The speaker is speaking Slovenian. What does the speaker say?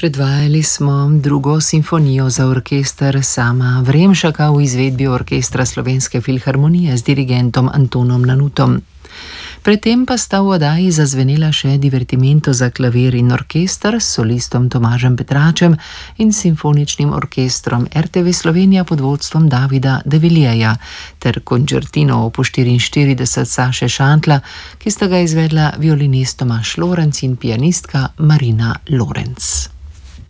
Predvajali smo drugo simfonijo za orkester Sama Vremšaka v izvedbi Orkestra Slovenske filharmonije z dirigentom Antonom Nanutom. Predtem pa sta v oddaji zazvenela še divertimento za klavir in orkester s solistom Tomažem Petračem in simfoničnim orkestrom RTV Slovenija pod vodstvom Davida de Villiers ter končertino op. 44 Saše Šantla, ki sta ga izvedla violinist Tomaž Lorenc in pianistka Marina Lorenc.